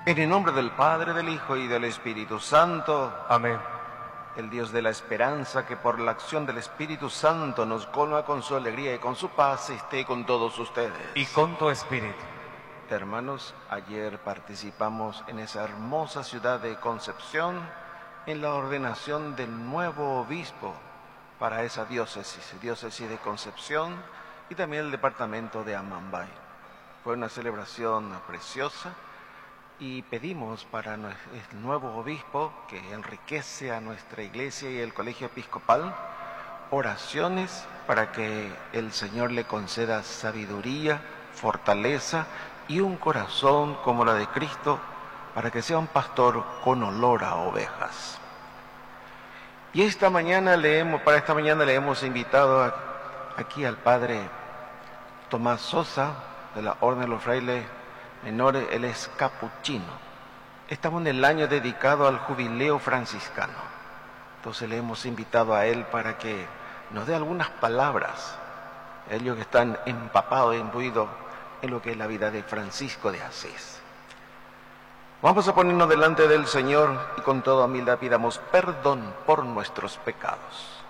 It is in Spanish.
En el nombre del Padre, del Hijo y del Espíritu Santo. Amén. El Dios de la esperanza, que por la acción del Espíritu Santo nos colma con su alegría y con su paz, esté con todos ustedes. Y con tu espíritu. Hermanos, ayer participamos en esa hermosa ciudad de Concepción en la ordenación del nuevo obispo para esa diócesis de Concepción y también el departamento de Amambay. Fue una celebración preciosa y pedimos para el nuevo obispo, que enriquece a nuestra iglesia y el colegio episcopal, oraciones para que el Señor le conceda sabiduría, fortaleza y un corazón como la de Cristo, para que sea un pastor con olor a ovejas. Y para esta mañana le hemos invitado aquí al padre Tomás Sosa, de la Orden de los Frailes Menores. Él es capuchino. Estamos en el año dedicado al jubileo franciscano. Entonces le hemos invitado a él para que nos dé algunas palabras, ellos que están empapados e imbuidos en lo que es la vida de Francisco de Asís. Vamos a ponernos delante del Señor y con toda humildad pidamos perdón por nuestros pecados.